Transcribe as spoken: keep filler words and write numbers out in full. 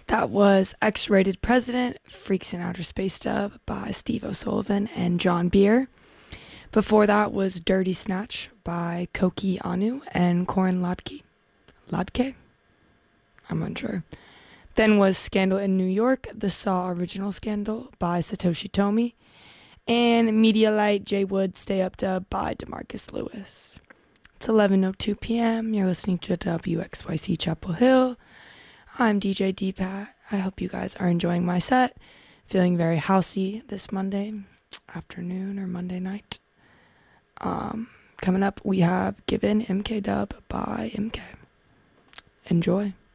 That was X-Rated President, Freaks in Outer Space dub by Steve O'Sullivan and John Beer. Before that was Dirty Snatch by Koki Anu and Corin Lodke. Lodke? I'm unsure. Then was Scandal in New York, the Saw Original Scandal by Satoshi Tomi. And Medialite J Wood Stay Up Dub by DeMarcus Lewis. It's eleven oh two p.m. You're listening to W X Y C Chapel Hill. I'm D J D-Pat. I hope you guys are enjoying my set. Feeling very housey this Monday afternoon or Monday night. Um, coming up, we have Given M K Dub by M K. Enjoy.